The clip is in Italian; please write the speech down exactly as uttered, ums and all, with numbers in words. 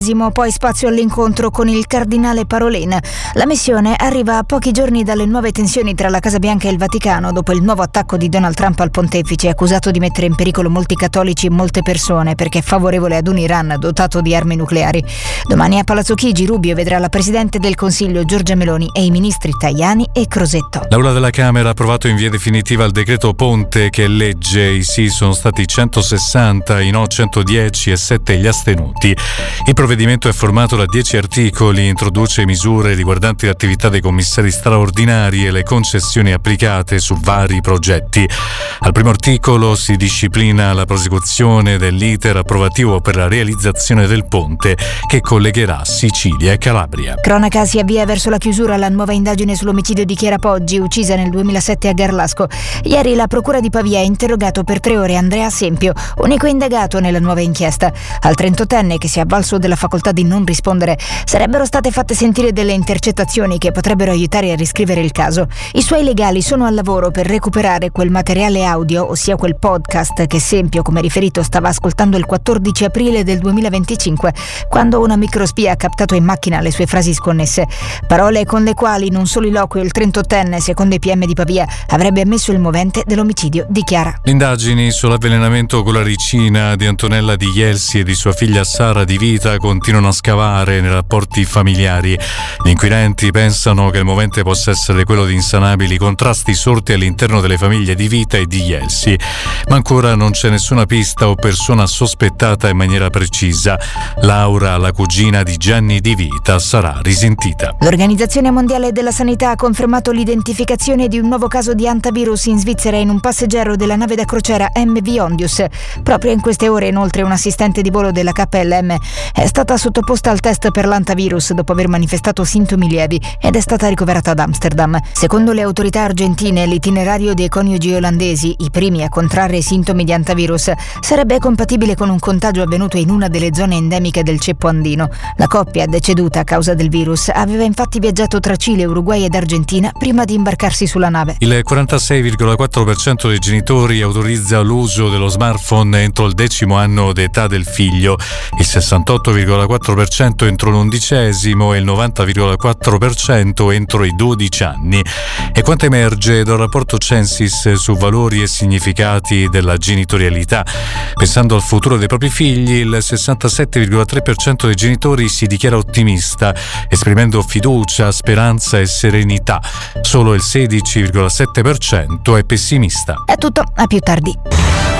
Poi spazio all'incontro con il cardinale Parolin. La missione arriva a pochi giorni dalle nuove tensioni tra la Casa Bianca e il Vaticano dopo il nuovo attacco di Donald Trump al pontefice, accusato di mettere in pericolo molti cattolici e molte persone perché è favorevole ad un Iran dotato di armi nucleari. Domani a Palazzo Chigi Rubio vedrà la Presidente del Consiglio Giorgia Meloni e i ministri Tajani e Crosetto. L'Aula della Camera ha approvato in via definitiva il decreto Ponte che legge. I sì sono stati centosessanta, i no centodieci e sette gli astenuti. Il Il provvedimento è formato da dieci articoli, introduce misure riguardanti l'attività dei commissari straordinari e le concessioni applicate su vari progetti. Al primo articolo si disciplina la prosecuzione dell'iter approvativo per la realizzazione del ponte che collegherà Sicilia e Calabria. Cronaca si avvia verso la chiusura la nuova indagine sull'omicidio di Chiara Poggi, uccisa nel duemilasette a Garlasco. Ieri la Procura di Pavia ha interrogato per tre ore Andrea Sempio, unico indagato nella nuova inchiesta. Al trentottenne, che si è avvalso della facoltà di non rispondere, sarebbero state fatte sentire delle intercettazioni che potrebbero aiutare a riscrivere il caso. I suoi legali sono al lavoro per recuperare quel materiale audio, ossia quel podcast che Sempio, come riferito, stava ascoltando il quattordici aprile del duemilaventicinque, quando una microspia ha captato in macchina le sue frasi sconnesse. Parole con le quali in un soliloquio il trentottenne, secondo i P M di Pavia, avrebbe ammesso il movente dell'omicidio di Chiara. Le indagini sull'avvelenamento con la ricina di Antonella Di Jelsi e di sua figlia Sara Di Vita continuano a scavare nei rapporti familiari. Gli inquirenti pensano che il movente possa essere quello di insanabili contrasti sorti all'interno delle famiglie Di Vita e Di Jelsi, ma ancora non c'è nessuna pista o persona sospettata in maniera precisa. Laura, la cugina di Gianni Di Vita, sarà risentita. L'Organizzazione Mondiale della Sanità ha confermato l'identificazione di un nuovo caso di antivirus in Svizzera in un passeggero della nave da crociera M V Ondius. Proprio in queste ore, inoltre, un assistente di volo della K L M è stata sottoposta al test per l'antivirus dopo aver manifestato sintomi lievi ed è stata ricoverata ad Amsterdam. Secondo le autorità argentine, l'itinerario dei coniugi olandesi, i primi a contrarre sintomi di antivirus, sarebbe compatibile con un contagio avvenuto in una delle zone endemiche del ceppo andino. La coppia, deceduta a causa del virus, aveva infatti viaggiato tra Cile, Uruguay ed Argentina prima di imbarcarsi sulla nave. Il quarantasei virgola quattro per cento dei genitori autorizza l'uso dello smartphone entro il decimo anno d'età del figlio, il sessantotto virgola quattro per cento entro l'undicesimo e il novanta virgola quattro per cento entro i dodici anni. E quanto emerge dal rapporto Censis su valori e significati della genitorialità. Pensando al futuro dei propri figli, il sessantasette virgola tre per cento dei genitori si dichiara ottimista, esprimendo fiducia, speranza e serenità. Solo il sedici virgola sette per cento è pessimista. È tutto, a più tardi.